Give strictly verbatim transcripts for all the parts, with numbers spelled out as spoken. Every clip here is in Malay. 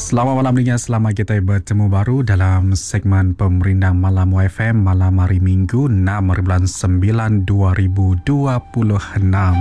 Selamat malam dengan selamat kita bertemu baru dalam segmen Pemerindang Malam Y F M malam hari Minggu enam bulan sembilan dua ribu dua puluh enam.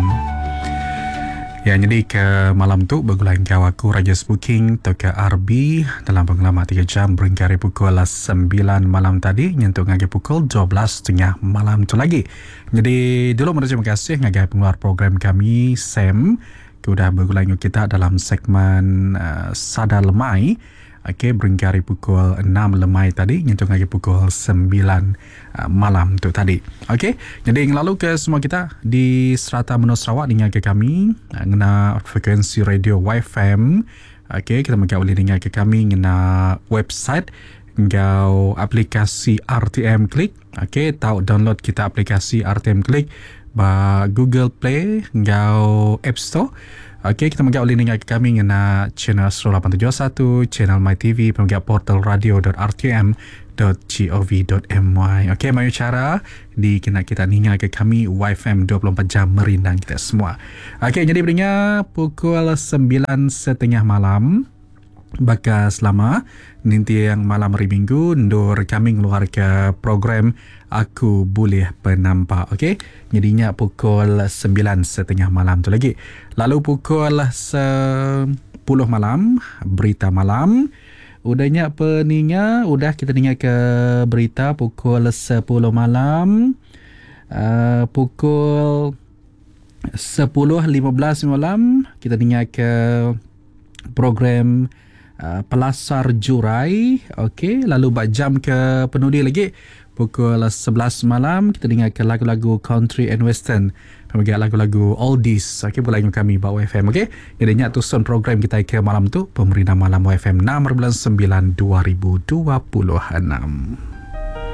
Ya, jadi ke malam tu bergulang kau aku Raja Spuking atau ke R B dalam pengalaman tiga jam beringkari pukul sembilan malam tadi nyentuh ngagi pukul dua belas tiga puluh malam tu lagi. Jadi dulu terima kasih ngagi pengeluar program kami Sam sudah bergulang kita dalam segmen uh, Sadar Lemai. Okey, beringkari pukul enam lemai tadi nyentuh lagi pukul sembilan uh, malam tu tadi. Okey, jadi yang lalu ke semua kita di Serata Menur Sarawak dengan ke kami uh, ngena frekuensi radio Y F M. Okey, kita mungkin boleh dengar ke kami ngena website ngau aplikasi R T M Click. Okey, tahu download kita aplikasi R T M Click ba Google Play ngau App Store. Okey, kita mungkin boleh dengar kami ngena channel seratus lapan tujuh satu, channel MyTV, pemerintah portal radio dot r t m dot gov dot my. Okey, mayu cara di kena kita dengar ke kami Y F M dua puluh empat jam merindang kita semua. Okey, jadi beringat pukul sembilan setengah malam. Baka selama nanti yang malam hari Minggu Nur kami keluar ke program Aku Boleh Penampak. Okey, jadinya pukul sembilan setengah malam tu lagi. Lalu pukul sepuluh malam berita malam. Udahnya peninga, udah kita dengar ke berita pukul sepuluh malam. Uh, pukul sepuluh lima belas malam kita dengar ke program Uh, Pelasar Jurai. Okey, lalu bak jam ke penudi lagi pukul sebelas malam kita dengar ke lagu-lagu country and western, pemegang lagu-lagu oldies. Okey, boleh kami bawa Y F M. Okey, jadi nyak tusun program kita ke malam tu Pemerintah Malam Y F M enam bulan sembilan dua ribu dua puluh enam.